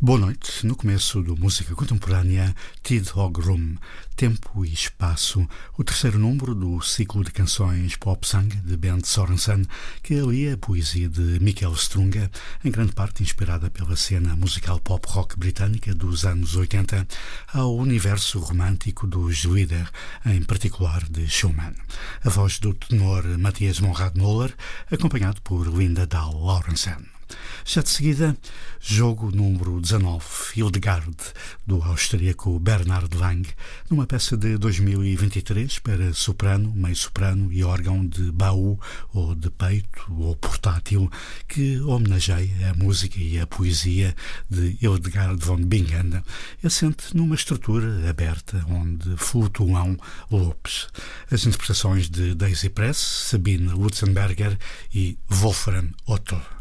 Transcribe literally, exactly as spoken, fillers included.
Boa noite. No começo do Música Contemporânea, Tid og Rum, Tempo e Espaço, o terceiro número do ciclo de canções Popsang de Bent Sorensen, que alia a poesia de Mikael Strunga, em grande parte inspirada pela cena musical pop-rock britânica dos anos oitenta, ao universo romântico dos Lieder, em particular de Schumann. A voz do tenor Mathias Monrad Möller, acompanhado por Linda Dahl Laurensen. Já de seguida, jogo número dezanove, Hildegard, do austríaco Bernhard Lang, numa peça de dois mil e vinte e três para soprano, meio-soprano e órgão de baú ou de peito ou portátil, que homenageia a música e a poesia de Hildegard von Bingen, assente numa estrutura aberta onde flutuam loops. As interpretações de Daisy Press, Sabine Lutzenberger e Wolfram Otto.